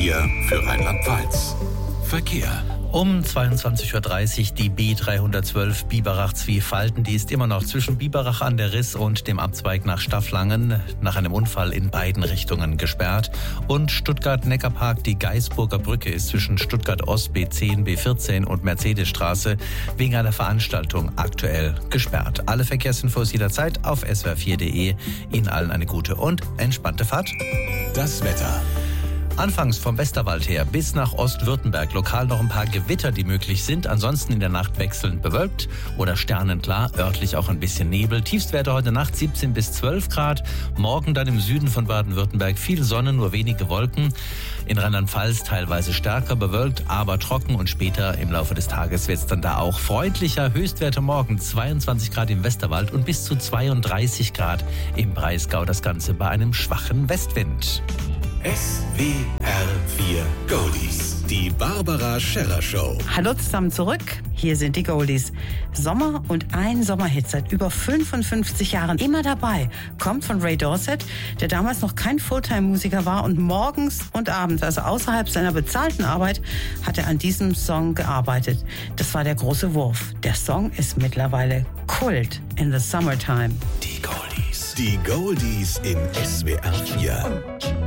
SWR4 für Rheinland-Pfalz. Verkehr. Um 22.30 Uhr die B312 Biberach-Zwiefalten. Die ist immer noch zwischen Biberach an der Riss und dem Abzweig nach Stafflangen nach einem Unfall in beiden Richtungen gesperrt. Und Stuttgart-Neckarpark, die Gaisburger Brücke, ist zwischen Stuttgart-Ost B10, B14 und Mercedesstraße wegen einer Veranstaltung aktuell gesperrt. Alle Verkehrsinfos jederzeit auf swr4.de. Ihnen allen eine gute und entspannte Fahrt. Das Wetter. Anfangs vom Westerwald her bis nach Ostwürttemberg lokal noch ein paar Gewitter, die möglich sind. Ansonsten in der Nacht wechselnd bewölkt oder sternenklar, örtlich auch ein bisschen Nebel. Tiefstwerte heute Nacht 17 bis 12 Grad. Morgen dann im Süden von Baden-Württemberg viel Sonne, nur wenige Wolken. In Rheinland-Pfalz teilweise stärker bewölkt, aber trocken. Und später im Laufe des Tages wird es dann da auch freundlicher. Höchstwerte morgen 22 Grad im Westerwald und bis zu 32 Grad im Breisgau. Das Ganze bei einem schwachen Westwind. SWR4 Goldies. Die Barbara Scherrer Show. Hallo zusammen zurück. Hier sind die Goldies. Sommer und ein Sommerhit seit über 55 Jahren immer dabei. Kommt von Ray Dorset, der damals noch kein Fulltime-Musiker war und morgens und abends, also außerhalb seiner bezahlten Arbeit, hat er an diesem Song gearbeitet. Das war der große Wurf. Der Song ist mittlerweile Kult in the Summertime. Die Goldies. Die Goldies in SWR4.